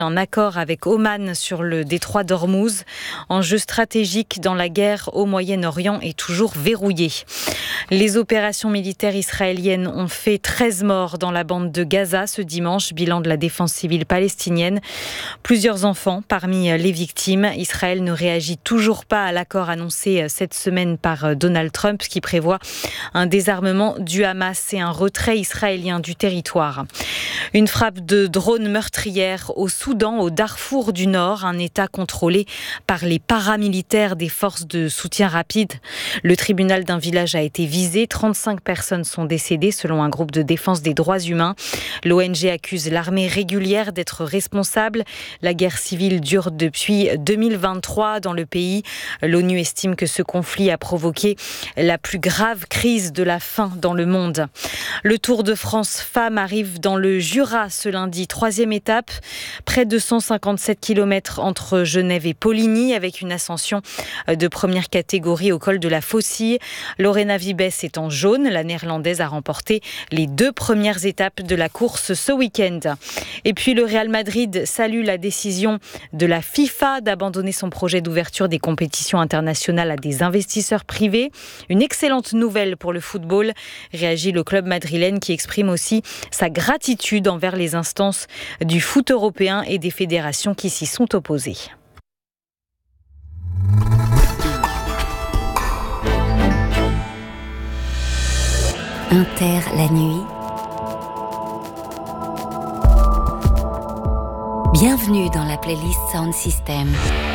Un accord avec Oman sur le détroit d'Ormuz, enjeu stratégique dans la guerre au Moyen-Orient, est toujours verrouillé. Les opérations militaires israéliennes ont fait 13 morts dans la bande de Gaza ce dimanche, bilan de la défense civile palestinienne. Plusieurs enfants parmi les victimes. Israël ne réagit toujours pas à l'accord annoncé cette semaine par Donald Trump qui prévoit un désarmement du Hamas et un retrait israélien du territoire. Une frappe de drone meurtrière au Soudan, au Darfour du Nord, un État contrôlé par les paramilitaires des forces de soutien rapide. Le tribunal d'un village a été visé. 35 personnes sont décédées selon un groupe de défense des droits humains. L'ONG accuse l'armée régulière d'être responsable. La guerre civile dure depuis 2023 dans le pays. L'ONU estime que ce conflit a provoqué la plus grave crise de la faim dans le monde. Le Tour de France femmes arrive dans le Jura ce lundi, 3e étape, près de 157 km entre Genève et Poligny, avec une ascension de première catégorie au col de la Faucille. Lorena Wiebes est en jaune. La néerlandaise a remporté les 2 premières étapes de la course ce week-end. Et puis le Real Madrid salue la décision de la FIFA d'abandonner son projet d'ouverture des compétitions internationales à des investisseurs privés. Une excellente nouvelle pour le football, réagit le club madrilène qui exprime aussi sa gratitude envers les instances du foot européen et des fédérations qui s'y sont opposées. Inter la nuit. Bienvenue dans la playlist Sound System.